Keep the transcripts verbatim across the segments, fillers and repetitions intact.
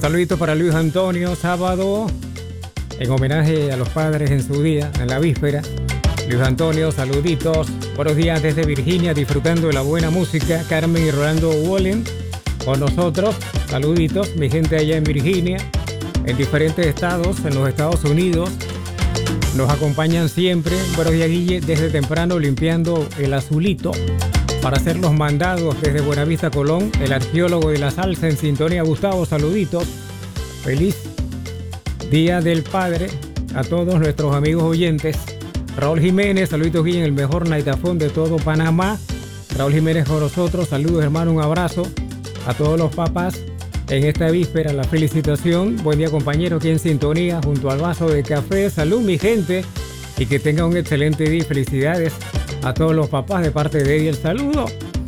Saludito para Luis Antonio, sábado, en homenaje a los padres en su día, en la víspera. Luis Antonio, saluditos. Buenos días desde Virginia, disfrutando de la buena música. Carmen y Rolando Wallen con nosotros. Saluditos, mi gente allá en Virginia, en diferentes estados, en los Estados Unidos. Nos acompañan siempre. Buenos días, Guille, desde temprano limpiando el azulito para hacer los mandados desde Buenavista, Colón. El arqueólogo de la salsa en sintonía. Gustavo, saluditos. Feliz Día del Padre a todos nuestros amigos oyentes. Raúl Jiménez, saluditos, Guille, en el mejor naitafón de todo Panamá. Raúl Jiménez con nosotros. Saludos, hermano, un abrazo a todos los papás en esta víspera. La felicitación. Buen día, compañero, aquí en sintonía junto al vaso de café. Salud, mi gente, y que tengan un excelente día. Felicidades a todos los papás de parte de Eddie. El saludo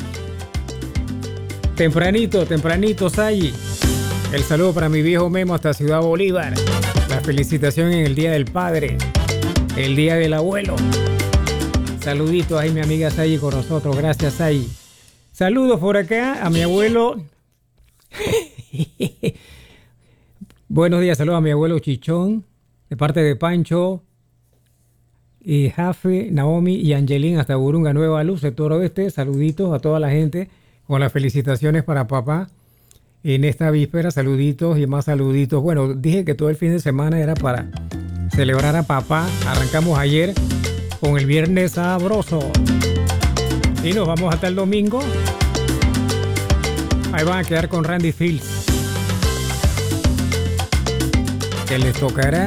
tempranito, tempranito, Sayi. El saludo para mi viejo Memo hasta Ciudad Bolívar. La felicitación en el Día del Padre, el Día del Abuelo. Saludito ahí, mi amiga Sayi con nosotros. Gracias, Sayi. Saludos por acá a mi abuelo. Buenos días, saludos a mi abuelo Chichón, de parte de Pancho y Jafe, Naomi y Angelín hasta Burunga, Nueva Luz, sector oeste. Saluditos a toda la gente con las felicitaciones para papá en esta víspera. Saluditos y más saluditos. Bueno, dije que todo el fin de semana era para celebrar a papá. Arrancamos ayer con el viernes sabroso y nos vamos hasta el domingo. Ahí van a quedar con Randy Fields, que les tocará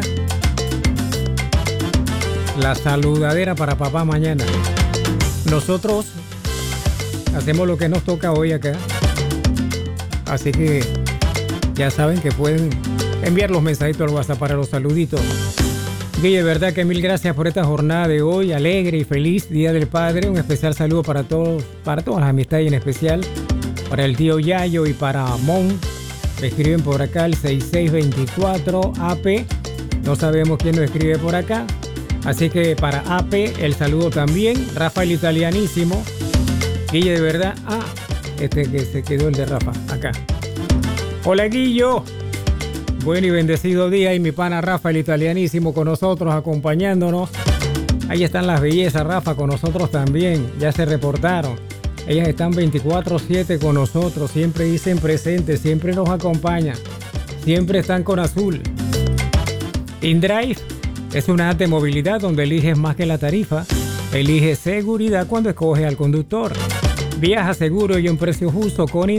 la saludadera para papá mañana. Nosotros hacemos lo que nos toca hoy acá, así que ya saben que pueden enviar los mensajitos al WhatsApp para los saluditos. Guille, de verdad que mil gracias por esta jornada de hoy, alegre y feliz Día del Padre. Un especial saludo para todos, para todas las amistades, y en especial para el tío Yayo y para Mon. Me escriben por acá el seis seis dos cuatro A P. No sabemos quién nos escribe por acá, así que para A P el saludo también. Rafael Italianísimo. Guille, de verdad. Ah, este que se quedó el de Rafa acá. Hola, Guillo. Buen y bendecido día, y mi pana Rafa el Italianísimo con nosotros, acompañándonos. Ahí están las bellezas, Rafa, con nosotros también. Ya se reportaron. Ellas están veinticuatro siete con nosotros. Siempre dicen presente, siempre nos acompañan. Siempre están con azul. InDrive es una app de movilidad donde eliges más que la tarifa. Elige seguridad cuando escoges al conductor. Viaja seguro y a un precio justo con InDrive.